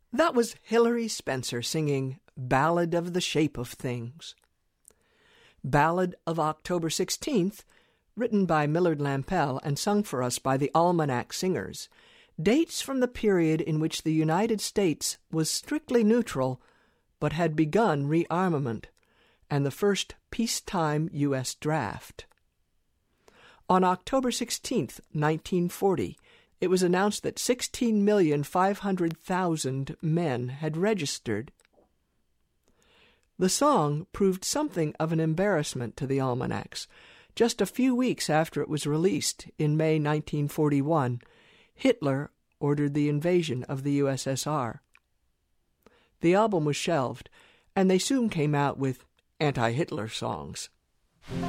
That was Hilary Spencer singing Ballad of the Shape of Things. Ballad of October 16th, written by Millard Lampell and sung for us by the Almanac Singers, dates from the period in which the United States was strictly neutral but had begun rearmament and the first peacetime U.S. draft. On October 16, 1940, it was announced that 16,500,000 men had registered. The song proved something of an embarrassment to the almanacs. Just a few weeks after it was released in May 1941, Hitler ordered the invasion of the USSR. The album was shelved, and they soon came out with anti-Hitler songs.